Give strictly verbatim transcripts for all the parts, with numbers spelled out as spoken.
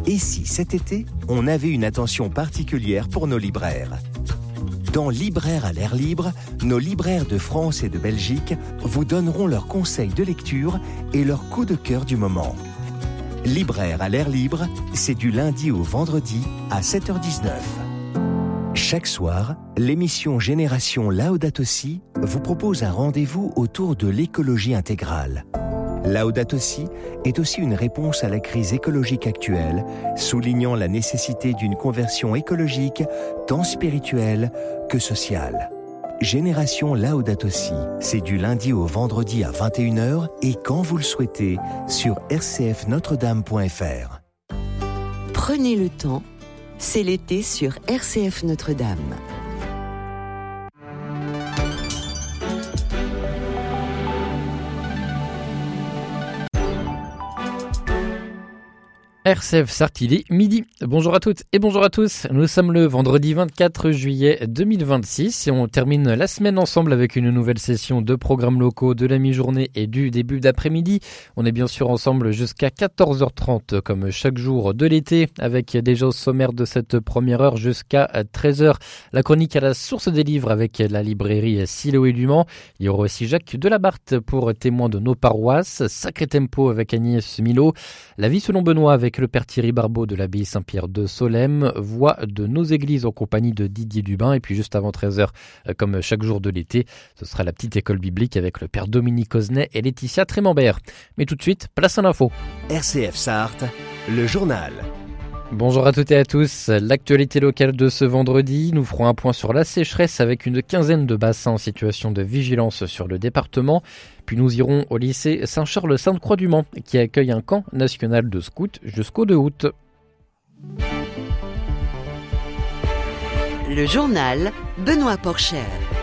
Et si cet été, on avait une attention particulière pour nos libraires ? Dans Libraires à l'air libre, nos libraires de France et de Belgique vous donneront leurs conseils de lecture et leurs coups de cœur du moment. Libraires à l'air libre, c'est du lundi au vendredi à sept heures dix-neuf. Chaque soir, l'émission Génération Laudato Si vous propose un rendez-vous autour de l'écologie intégrale. Laudato Si est aussi une réponse à la crise écologique actuelle, soulignant la nécessité d'une conversion écologique tant spirituelle que sociale. Génération Laudato Si, c'est du lundi au vendredi à vingt et une heures et quand vous le souhaitez sur r c f notre dame point f r. Prenez le temps, c'est l'été sur R C F Notre-Dame. R C F Sarthe, il est midi. Bonjour à toutes et bonjour à tous. Nous sommes le vendredi vingt-quatre juillet deux mille vingt-six et on termine la semaine ensemble avec une nouvelle session de programmes locaux de la mi-journée et du début d'après-midi. On est bien sûr ensemble jusqu'à quatorze heures trente comme chaque jour de l'été avec déjà au sommaire de cette première heure jusqu'à treize heures. La chronique à la source des livres avec la librairie Siloé du Mans. Il y aura aussi Jacques Delabarthe pour témoin de nos paroisses. Sacré Tempo avec Agnès Milo. La vie selon Benoît avec le père Thierry Barbeau de l'abbaye Saint-Pierre de Solesmes, voix de nos églises en compagnie de Didier Dubin. Et puis juste avant treize heures, comme chaque jour de l'été, ce sera la petite école biblique avec le père Dominique Osnet et Laetitia Trémembert. Mais tout de suite, place à l'info. R C F Sarthe, le journal. Bonjour à toutes et à tous. L'actualité locale de ce vendredi, nous ferons un point sur la sécheresse avec une quinzaine de bassins en situation de vigilance sur le département. Puis nous irons au lycée Saint-Charles-Sainte-Croix-du-Mans qui accueille un camp national de scouts jusqu'au deux août. Le journal Benoît Porcher.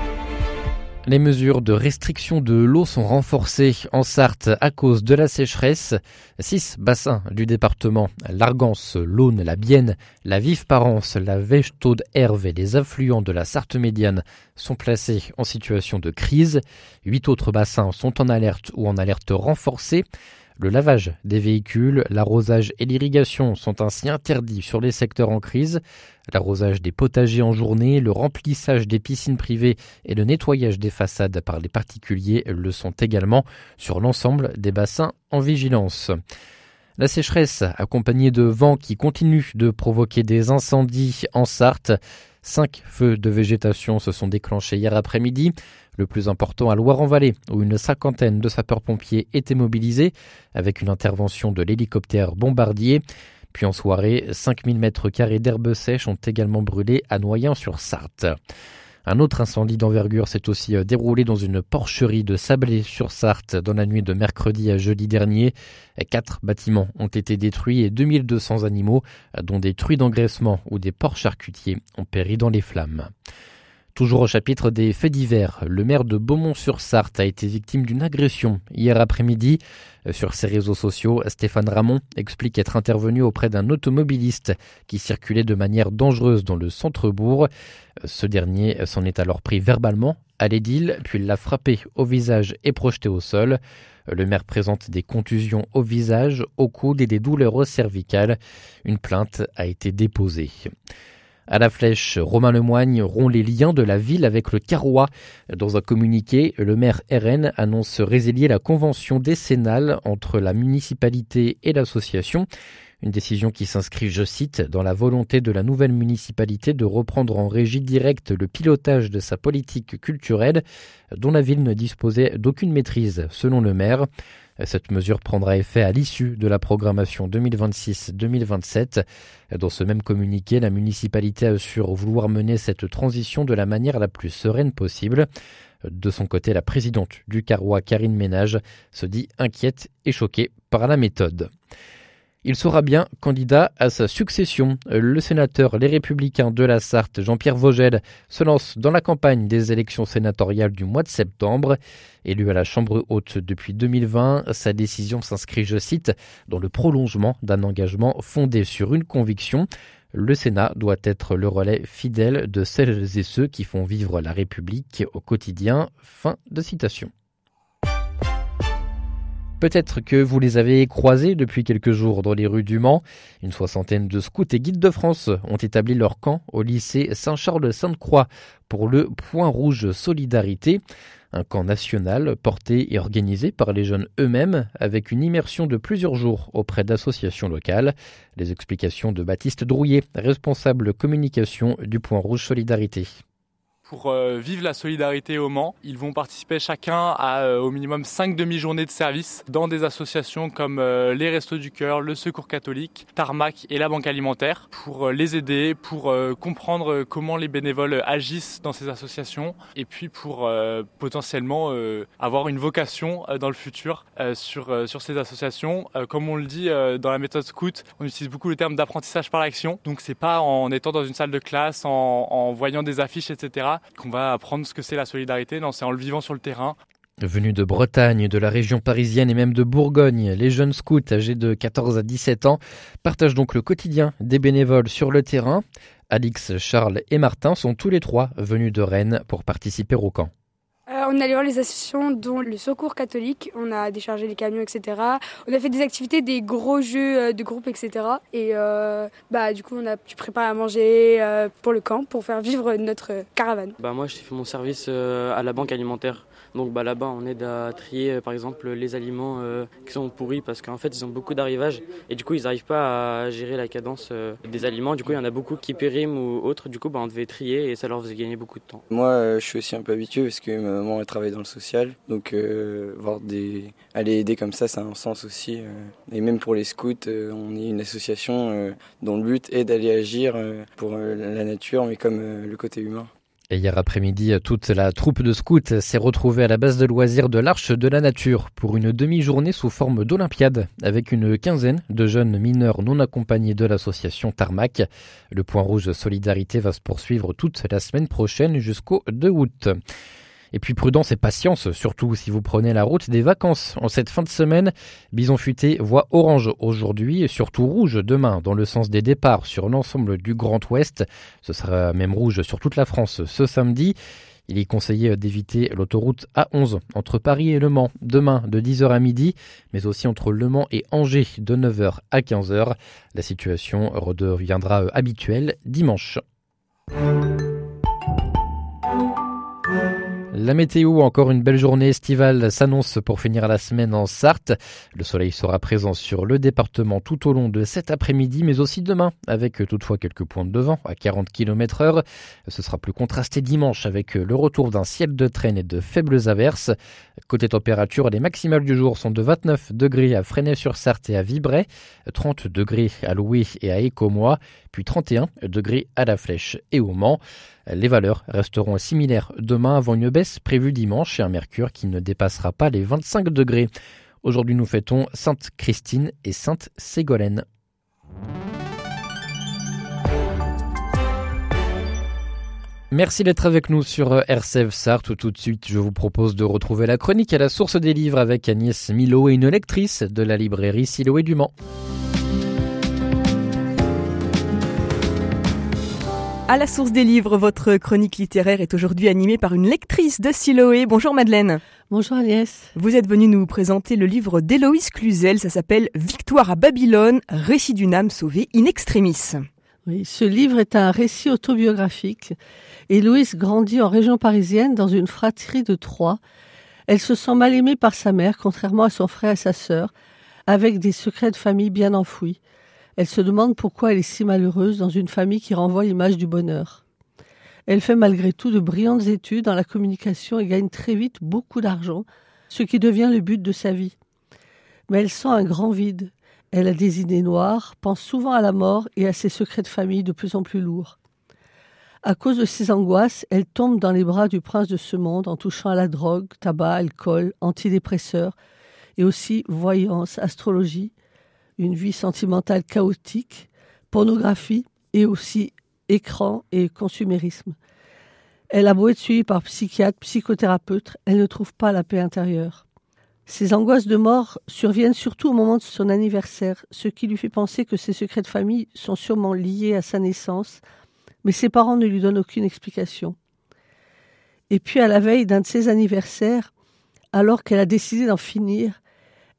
Les mesures de restriction de l'eau sont renforcées en Sarthe à cause de la sécheresse. Six bassins du département, l'Argance, l'Aune, la Bienne, la Vive-Parence, la Vèche-Taude-Herve et les affluents de la Sarthe médiane sont placés en situation de crise. Huit autres bassins sont en alerte ou en alerte renforcée. Le lavage des véhicules, l'arrosage et l'irrigation sont ainsi interdits sur les secteurs en crise. L'arrosage des potagers en journée, le remplissage des piscines privées et le nettoyage des façades par les particuliers le sont également sur l'ensemble des bassins en vigilance. La sécheresse, accompagnée de vents qui continuent de provoquer des incendies en Sarthe. Cinq feux de végétation se sont déclenchés hier après-midi. Le plus important à Loire-en-Vallée, où une cinquantaine de sapeurs-pompiers étaient mobilisés, avec une intervention de l'hélicoptère bombardier. Puis en soirée, cinq mille mètres carrés d'herbes sèches ont également brûlé à Noyens-sur-Sarthe. Un autre incendie d'envergure s'est aussi déroulé dans une porcherie de Sablé-sur-Sarthe dans la nuit de mercredi à jeudi dernier. Quatre bâtiments ont été détruits et deux mille deux cents animaux, dont des truies d'engraissement ou des porcs charcutiers, ont péri dans les flammes. Toujours au chapitre des faits divers, le maire de Beaumont-sur-Sarthe a été victime d'une agression hier après-midi. Sur ses réseaux sociaux, Stéphane Ramon explique être intervenu auprès d'un automobiliste qui circulait de manière dangereuse dans le centre-bourg. Ce dernier s'en est alors pris verbalement à l'édile, puis l'a frappé au visage et projeté au sol. Le maire présente des contusions au visage, au coude et des douleurs cervicales. Une plainte a été déposée. À la Flèche, Romain Lemoigne rompt les liens de la ville avec le Carrois. Dans un communiqué, le maire R N annonce résilier la convention décennale entre la municipalité et l'association. Une décision qui s'inscrit, je cite, dans la volonté de la nouvelle municipalité de reprendre en régie directe le pilotage de sa politique culturelle, dont la ville ne disposait d'aucune maîtrise, selon le maire. Cette mesure prendra effet à l'issue de la programmation deux mille vingt-six deux mille vingt-sept. Dans ce même communiqué, la municipalité assure vouloir mener cette transition de la manière la plus sereine possible. De son côté, la présidente du Carrois, Karine Ménage, se dit inquiète et choquée par la méthode. Il sera bien candidat à sa succession. Le sénateur Les Républicains de la Sarthe, Jean-Pierre Vogel, se lance dans la campagne des élections sénatoriales du mois de septembre. Élu à la Chambre haute depuis deux mille vingt, sa décision s'inscrit, je cite, dans le prolongement d'un engagement fondé sur une conviction. Le Sénat doit être le relais fidèle de celles et ceux qui font vivre la République au quotidien. Fin de citation. Peut-être que vous les avez croisés depuis quelques jours dans les rues du Mans. Une soixantaine de scouts et guides de France ont établi leur camp au lycée Saint-Charles-Sainte-Croix pour le Point Rouge Solidarité. Un camp national porté et organisé par les jeunes eux-mêmes avec une immersion de plusieurs jours auprès d'associations locales. Les explications de Baptiste Drouillet, responsable communication du Point Rouge Solidarité. Pour euh, vivre la solidarité au Mans, ils vont participer chacun à euh, au minimum cinq demi-journées de service dans des associations comme euh, les Restos du Cœur, le Secours catholique, Tarmac et la Banque alimentaire pour euh, les aider, pour euh, comprendre comment les bénévoles agissent dans ces associations et puis pour euh, potentiellement euh, avoir une vocation euh, dans le futur euh, sur, euh, sur ces associations. Euh, comme on le dit euh, dans la méthode scout, on utilise beaucoup le terme d'apprentissage par l'action. Donc c'est pas en étant dans une salle de classe, en, en voyant des affiches, et cetera qu'on va apprendre ce que c'est la solidarité. Non, c'est en le vivant sur le terrain. Venus de Bretagne, de la région parisienne et même de Bourgogne, les jeunes scouts âgés de quatorze à dix-sept ans partagent donc le quotidien des bénévoles sur le terrain. Alix, Charles et Martin sont tous les trois venus de Rennes pour participer au camp. Euh, on est allé voir les associations dont le Secours catholique, on a déchargé les camions, et cetera. On a fait des activités, des gros jeux de groupe, et cetera. Et euh, bah, du coup, on a pu préparer à manger euh, pour le camp, pour faire vivre notre caravane. Bah, moi, j'ai fait mon service euh, à la banque alimentaire. Donc bah, là-bas, on aide à trier, euh, par exemple, les aliments euh, qui sont pourris parce qu'en fait, ils ont beaucoup d'arrivages. Et du coup, ils n'arrivent pas à gérer la cadence euh, des aliments. Du coup, il y en a beaucoup qui périment ou autres. Du coup, bah, on devait trier et ça leur faisait gagner beaucoup de temps. Moi, euh, je suis aussi un peu habitué parce que ma maman elle travaille dans le social. Donc, euh, voir des... aller aider comme ça, ça a un sens aussi. Euh. Et même pour les scouts, euh, on est une association euh, dont le but est d'aller agir euh, pour euh, la nature, mais comme euh, le côté humain. Et hier après-midi, toute la troupe de scouts s'est retrouvée à la base de loisirs de l'Arche de la Nature pour une demi-journée sous forme d'Olympiade avec une quinzaine de jeunes mineurs non accompagnés de l'association Tarmac. Le Point Rouge Solidarité va se poursuivre toute la semaine prochaine jusqu'au deux août. Et puis prudence et patience, surtout si vous prenez la route des vacances. En cette fin de semaine, Bison Futé voit orange aujourd'hui et surtout rouge demain dans le sens des départs sur l'ensemble du Grand Ouest. Ce sera même rouge sur toute la France ce samedi. Il est conseillé d'éviter l'autoroute A onze entre Paris et Le Mans demain de dix heures à midi, mais aussi entre Le Mans et Angers de neuf heures à quinze heures. La situation redeviendra habituelle dimanche. La météo, encore une belle journée estivale s'annonce pour finir la semaine en Sarthe. Le soleil sera présent sur le département tout au long de cet après-midi, mais aussi demain, avec toutefois quelques pointes de vent à quarante kilomètres heure. Ce sera plus contrasté dimanche avec le retour d'un ciel de traîne et de faibles averses. Côté température, les maximales du jour sont de vingt-neuf degrés à Fresnay-sur-Sarthe et à Vibray, trente degrés à Loué et à Écomois, puis trente et un degrés à La Flèche et au Mans. Les valeurs resteront similaires demain avant une baisse prévue dimanche et un mercure qui ne dépassera pas les vingt-cinq degrés. Aujourd'hui, nous fêtons Sainte Christine et Sainte Ségolène. Merci d'être avec nous sur R C F Sarthe. Tout de suite, je vous propose de retrouver la chronique à la source des livres avec Agnès Milot et une lectrice de la librairie Siloé du Mans. À la source des livres, votre chronique littéraire est aujourd'hui animée par une lectrice de Siloé. Bonjour Madeleine. Bonjour Agnès. Vous êtes venue nous présenter le livre d'Héloïse Cluzel, ça s'appelle « Victoire à Babylone, récit d'une âme sauvée in extremis ». Oui, ce livre est un récit autobiographique. Héloïse grandit en région parisienne dans une fratrie de trois. Elle se sent mal aimée par sa mère, contrairement à son frère et sa sœur, avec des secrets de famille bien enfouis. Elle se demande pourquoi elle est si malheureuse dans une famille qui renvoie l'image du bonheur. Elle fait malgré tout de brillantes études dans la communication et gagne très vite beaucoup d'argent, ce qui devient le but de sa vie. Mais elle sent un grand vide. Elle a des idées noires, pense souvent à la mort et à ses secrets de famille de plus en plus lourds. À cause de ses angoisses, elle tombe dans les bras du prince de ce monde en touchant à la drogue, tabac, alcool, antidépresseurs et aussi voyance, astrologie, une vie sentimentale chaotique, pornographie et aussi écran et consumérisme. Elle a beau être suivie par psychiatre, psychothérapeute, elle ne trouve pas la paix intérieure. Ses angoisses de mort surviennent surtout au moment de son anniversaire, ce qui lui fait penser que ses secrets de famille sont sûrement liés à sa naissance, mais ses parents ne lui donnent aucune explication. Et puis à la veille d'un de ses anniversaires, alors qu'elle a décidé d'en finir,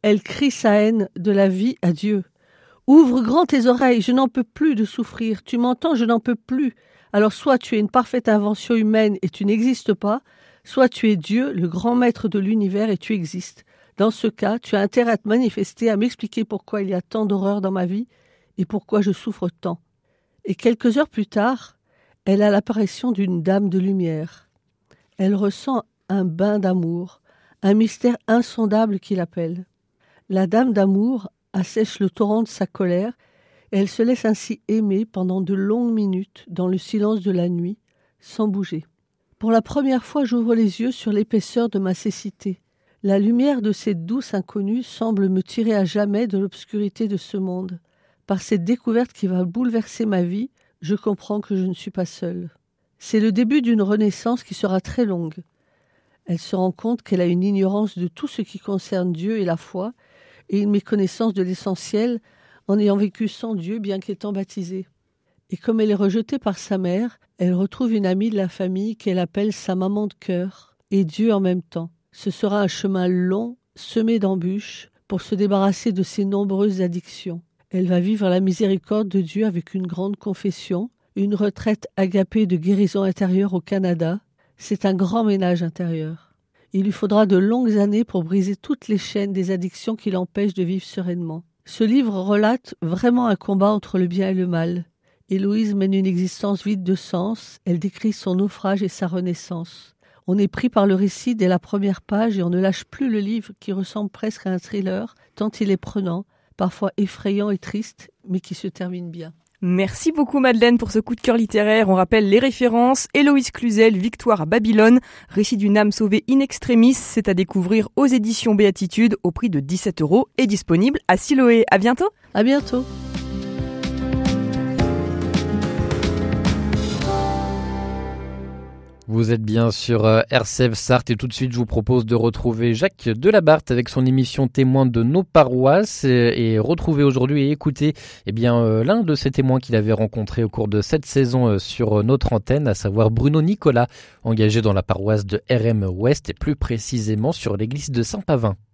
Elle crie sa haine de la vie à Dieu. Ouvre grand tes oreilles, je n'en peux plus de souffrir. Tu m'entends, je n'en peux plus. Alors soit tu es une parfaite invention humaine et tu n'existes pas, soit tu es Dieu, le grand maître de l'univers et tu existes. Dans ce cas, tu as intérêt à te manifester, à m'expliquer pourquoi il y a tant d'horreur dans ma vie et pourquoi je souffre tant. Et quelques heures plus tard, elle a l'apparition d'une dame de lumière. Elle ressent un bain d'amour, un mystère insondable qui l'appelle. La dame d'amour assèche le torrent de sa colère et elle se laisse ainsi aimer pendant de longues minutes dans le silence de la nuit, sans bouger. Pour la première fois, j'ouvre les yeux sur l'épaisseur de ma cécité. La lumière de cette douce inconnue semble me tirer à jamais de l'obscurité de ce monde. Par cette découverte qui va bouleverser ma vie, je comprends que je ne suis pas seule. C'est le début d'une renaissance qui sera très longue. Elle se rend compte qu'elle a une ignorance de tout ce qui concerne Dieu et la foi, et une méconnaissance de l'essentiel en ayant vécu sans Dieu bien qu'étant baptisée. Et comme elle est rejetée par sa mère, elle retrouve une amie de la famille qu'elle appelle sa maman de cœur, et Dieu en même temps. Ce sera un chemin long, semé d'embûches, pour se débarrasser de ses nombreuses addictions. Elle va vivre la miséricorde de Dieu avec une grande confession, une retraite agapée de guérison intérieure au Canada. C'est un grand ménage intérieur. Il lui faudra de longues années pour briser toutes les chaînes des addictions qui l'empêchent de vivre sereinement. Ce livre relate vraiment un combat entre le bien et le mal. Héloïse mène une existence vide de sens, elle décrit son naufrage et sa renaissance. On est pris par le récit dès la première page et on ne lâche plus le livre qui ressemble presque à un thriller, tant il est prenant, parfois effrayant et triste, mais qui se termine bien. Merci beaucoup Madeleine pour ce coup de cœur littéraire. On rappelle les références. Héloïse Cluzel, Victoire à Babylone, récit d'une âme sauvée in extremis. C'est à découvrir aux éditions Béatitude au prix de dix-sept euros et disponible à Siloé. À bientôt. À bientôt. Vous êtes bien sur R C F Sarthe et tout de suite je vous propose de retrouver Jacques Delabarthe avec son émission Témoins de nos paroisses et retrouver aujourd'hui et écouter eh bien, euh, l'un de ces témoins qu'il avait rencontré au cours de cette saison euh, sur notre antenne, à savoir Bruno Nicolas, engagé dans la paroisse de R M Ouest et plus précisément sur l'église de Saint-Pavin.